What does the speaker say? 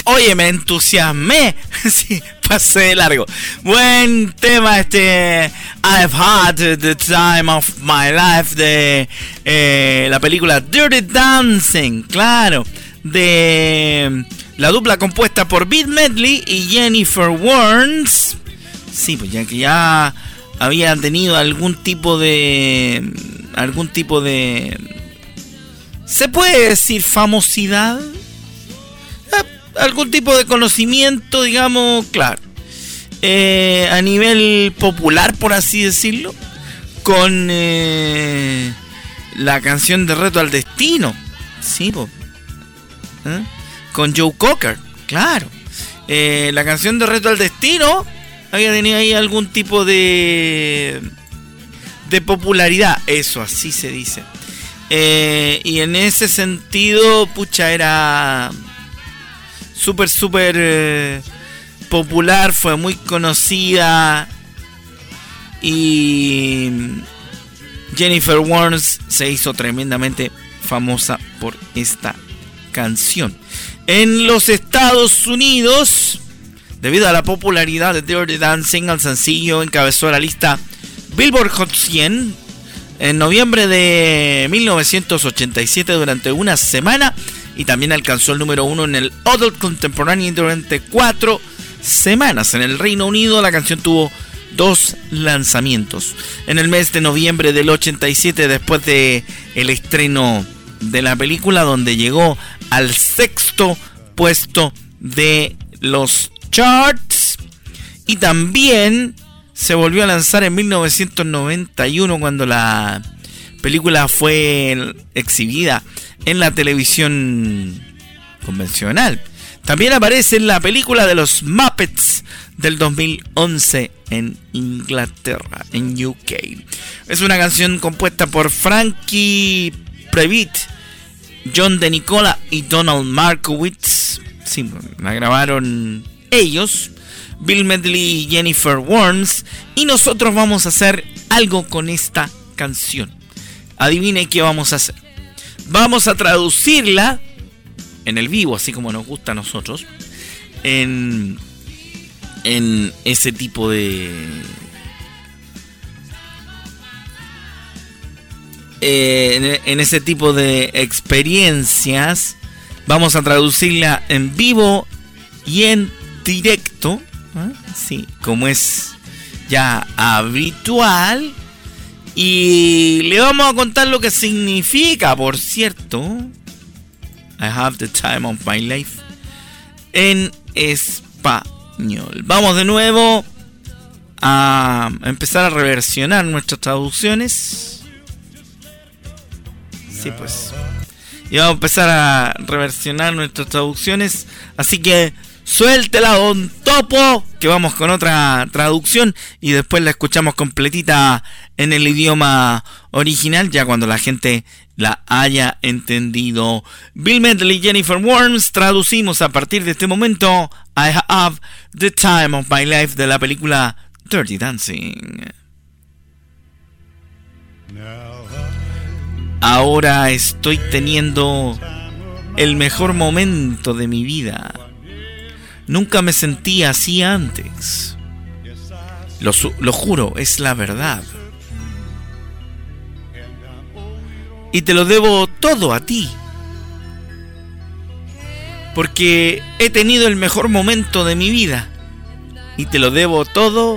Oye, me entusiasmé. Sí, pasé de largo. Buen tema I've Had the Time of My Life de la película Dirty Dancing, claro, de la dupla compuesta por Bette Midler y Jennifer Warnes. Sí, pues ya que ya habían tenido algún tipo de ¿se puede decir famosidad? Algún tipo de conocimiento, digamos, claro, a nivel popular, por así decirlo, con la canción de Reto al Destino, sí, con Joe Cocker, claro, la canción de Reto al Destino había tenido ahí algún tipo de popularidad, eso así se dice, y en ese sentido, pucha, era súper popular, fue muy conocida, y Jennifer Warnes se hizo tremendamente famosa por esta canción. En los Estados Unidos, debido a la popularidad de Dirty Dancing, el sencillo encabezó la lista Billboard Hot 100 en noviembre de 1987 durante una semana, y también alcanzó el número 1 en el Adult Contemporary durante 4 semanas. En el Reino Unido la canción tuvo 2 lanzamientos. En el mes de noviembre del 87, después de el estreno de la película, donde llegó al 6º puesto de los charts, y también se volvió a lanzar en 1991 cuando la película fue exhibida en la televisión convencional. También aparece en la película de los Muppets del 2011 en Inglaterra, en UK. Es una canción compuesta por Frankie Previtt, John DeNicola y Donald Markowitz. Sí, la grabaron ellos, Bill Medley y Jennifer Warnes. Y nosotros vamos a hacer algo con esta canción. Adivine qué vamos a hacer. Vamos a traducirla en el vivo, así como nos gusta a nosotros, en ese tipo de en ese tipo de experiencias. Vamos a traducirla en vivo y en directo, ¿eh? Sí, como es ya habitual. Y le vamos a contar lo que significa, por cierto, I have the time of my life, en español. Vamos de nuevo a empezar a reversionar nuestras traducciones. Sí, pues. Y vamos a empezar a reversionar nuestras traducciones. Así que suéltela, don Topo, que vamos con otra traducción y después la escuchamos completita en el idioma original, ya cuando la gente la haya entendido. Bill Medley y Jennifer Warnes, traducimos a partir de este momento I Have the Time of My Life de la película Dirty Dancing. Ahora estoy teniendo el mejor momento de mi vida. Nunca me sentí así antes. Lo juro, es la verdad. Y te lo debo todo a ti. Porque he tenido el mejor momento de mi vida. Y te lo debo todo